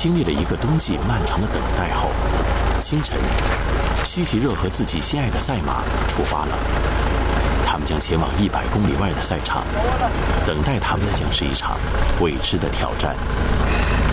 经历了一个冬季漫长的等待后，清晨，西西热和自己心爱的赛马出发了。他们将前往100公里外的赛场，等待他们的将是一场未知的挑战。